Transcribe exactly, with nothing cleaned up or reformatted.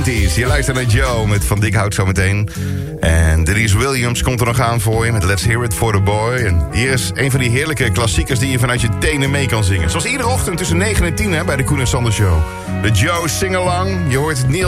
negentig's. Je luistert naar Joe met Van Dik Hout zometeen. En Denise Williams komt er nog aan voor je met Let's Hear It for the Boy. En hier is een van die heerlijke klassiekers die je vanuit je tenen mee kan zingen. Zoals iedere ochtend tussen negen en tien hè, bij de Koen en Sander Show. De Joe Sing-Along. Je hoort Neil